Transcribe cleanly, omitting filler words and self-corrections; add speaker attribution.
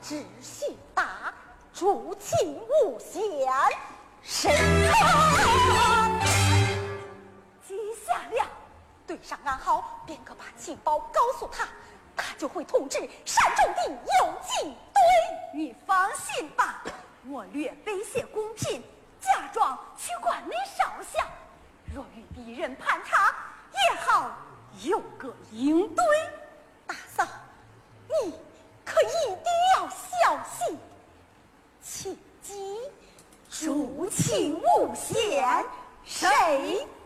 Speaker 1: 知信大，助亲无限，谁看？记下了，对上暗号，便可把情报告诉他，他就会通知山中的游击队。
Speaker 2: 你放心吧，我略卑些公嫔，假装去管理少校，若与敌人盘查，也好有个应对。
Speaker 1: 大嫂，你可一定要小心，切记
Speaker 2: 助亲无限，谁